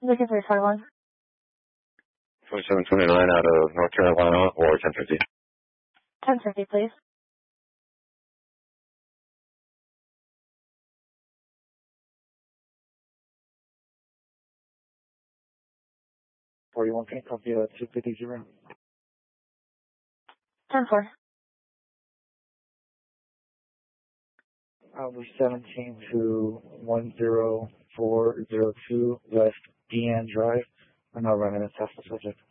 Looking 341. 4729 out of North Carolina or 1050. 1050, please. Can I copy 250? 10-4. Albert 17 to 10402 West Dean Drive. I'm not running a Tesla subject.